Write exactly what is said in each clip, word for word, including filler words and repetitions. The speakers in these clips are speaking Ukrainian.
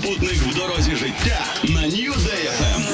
супутник в дорозі життя на New Day еф ем.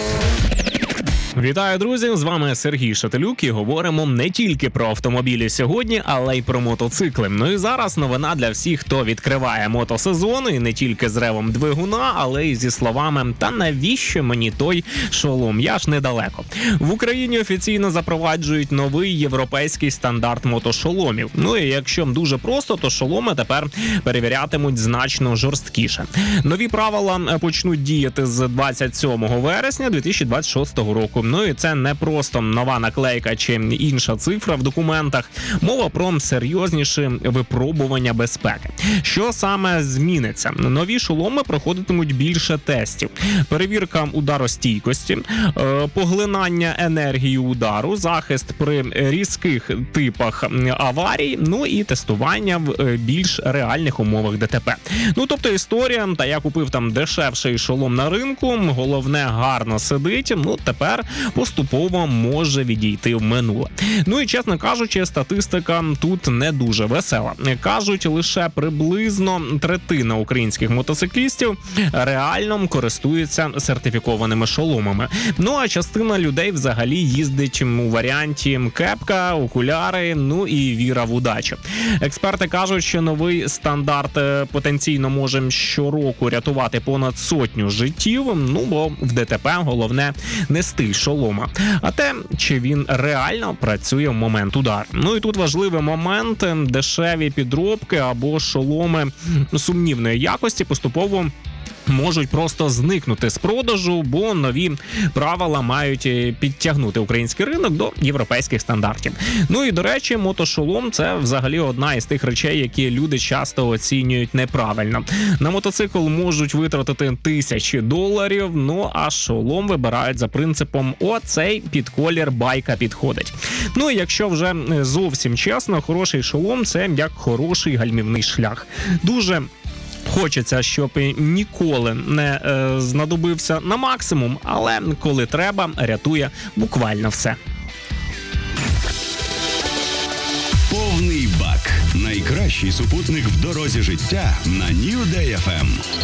Вітаю, друзі! З вами Сергій Шателюк і говоримо не тільки про автомобілі сьогодні, але й про мотоцикли. Ну і зараз новина для всіх, хто відкриває мотосезон, і не тільки з ревом двигуна, але й зі словами «Та навіщо мені той шолом? Я ж недалеко». В Україні офіційно запроваджують новий європейський стандарт мотошоломів. Ну і якщо дуже просто, то шоломи тепер перевірятимуть значно жорсткіше. Нові правила почнуть діяти з двадцять сьомого вересня дві тисячі двадцять шостого року. Ну і це не просто нова наклейка чи інша цифра в документах. Мова про серйозніші випробування безпеки. Що саме зміниться? Нові шоломи проходитимуть більше тестів. Перевірка ударостійкості, поглинання енергії удару, захист при різких типах аварій, ну і тестування в більш реальних умовах ДТП. Ну, тобто історія, та я купив там дешевший шолом на ринку, головне гарно сидить, ну тепер поступово може відійти в минуле. Ну і, чесно кажучи, статистика тут не дуже весела. Кажуть, лише приблизно третина українських мотоциклістів реально користуються сертифікованими шоломами. Ну а частина людей взагалі їздить у варіанті кепка, окуляри, ну і віра в удачу. Експерти кажуть, що новий стандарт потенційно може щороку рятувати понад сотню життів, ну бо в ДТП головне не стиль шолома, а те, чи він реально працює в момент удару. Ну і тут важливий момент: дешеві підробки або шоломи сумнівної якості поступово можуть просто зникнути з продажу, бо нові правила мають підтягнути український ринок до європейських стандартів. Ну і, до речі, мотошолом – це взагалі одна із тих речей, які люди часто оцінюють неправильно. На мотоцикл можуть витратити тисячі доларів, ну а шолом вибирають за принципом «оцей під колір байка підходить». Ну і якщо вже зовсім чесно, хороший шолом – це як хороший гальмівний шлях. Дуже хочеться, щоб ніколи не е, знадобився на максимум, але коли треба, рятує буквально все. Повний бак. Найкращий супутник в дорозі життя на New Day еф ем.